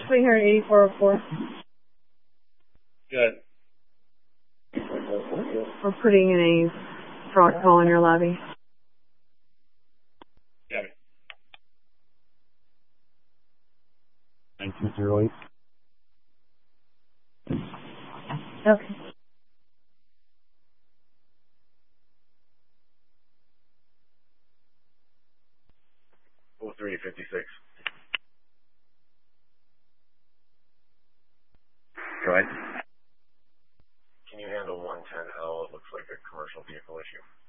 sitting here at 8404. Good. We're putting in a fraud call in your lobby. Got it. 9208. Okay. Oh, 356. Go ahead. Can you handle 110L? It looks like a commercial vehicle issue.